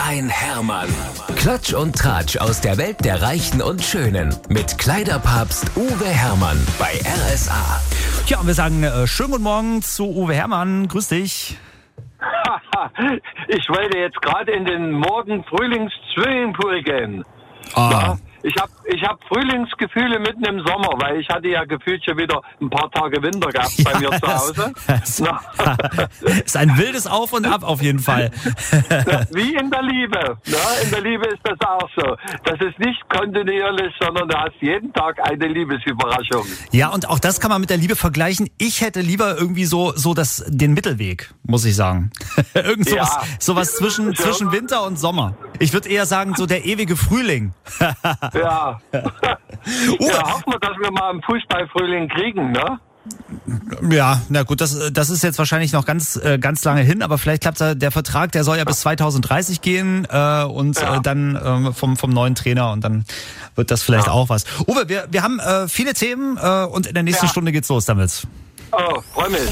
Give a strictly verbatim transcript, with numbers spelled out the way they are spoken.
ein Hermann. Klatsch und Tratsch aus der Welt der Reichen und Schönen. Mit Kleiderpapst Uwe Hermann bei R S A. Ja, und wir sagen äh, schönen guten Morgen zu Uwe Hermann. Grüß dich. Ich wollte jetzt gerade in den Morgen-Frühlings-Swimmingpool gehen. Ah. Ja, ich habe ich hab Frühlingsgefühle mitten im Sommer, weil ich hatte ja gefühlt schon wieder ein paar Tage Winter gehabt bei Ja, mir zu das- Hause. das- Na, Ist ein wildes Auf und Ab auf jeden Fall. wie in der Liebe. Na, in der Liebe ist das auch so. Das ist nicht kontinuierlich, sondern du hast jeden Tag eine Liebesüberraschung. Ja, und auch das kann man mit der Liebe vergleichen. Ich hätte lieber irgendwie so so das den Mittelweg, muss ich sagen. Irgend sowas, Ja. sowas zwischen, So. zwischen Winter und Sommer. Ich würde eher sagen, so der ewige Frühling. Ja. Uwe, Ja, hoffen wir, dass wir mal einen Fußballfrühling kriegen, ne? ja, na gut, das, das ist jetzt wahrscheinlich noch ganz, äh, ganz lange hin, aber vielleicht klappt ja der Vertrag, der soll ja bis zwanzig dreißig gehen äh, und Ja. äh, dann ähm, vom, vom neuen Trainer und dann wird das vielleicht Ja. auch was. Uwe, wir, wir haben äh, viele Themen äh, und in der nächsten Ja. Stunde geht's los damit. Oh, freu mich.